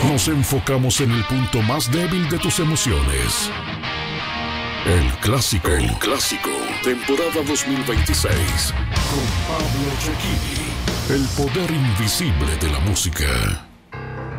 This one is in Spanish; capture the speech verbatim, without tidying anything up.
Nos enfocamos en el punto más débil de tus emociones. El clásico. El clásico. Temporada dos mil veintiséis. Con Pablo Cecchini. El poder invisible de la música.